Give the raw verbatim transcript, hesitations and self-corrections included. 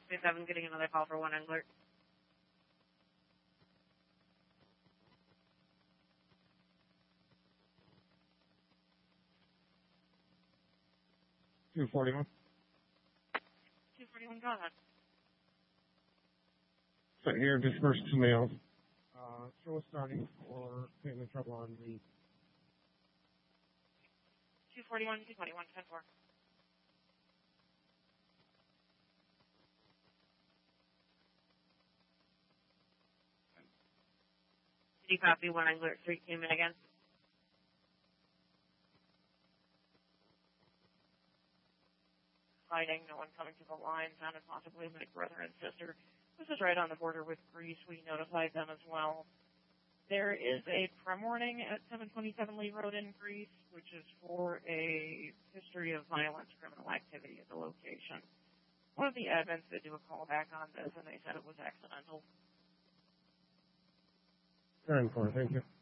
seven, getting another call for one Angler. two forty-one. two forty-one, go ahead. So here, dispersed to males. Uh, show us starting or family trouble on the two forty-one, two twenty-one, ten four. Did you copy one Angler three came in again? Fighting, no one coming to the line, sounded possibly my brother and sister. This is right on the border with Greece. We notified them as well. There is a prem warning at seven twenty-seven Lee Road in Greece, which is for a history of violent criminal activity at the location. One of the admins did do a call back on this, and they said it was accidental. ten four, thank you.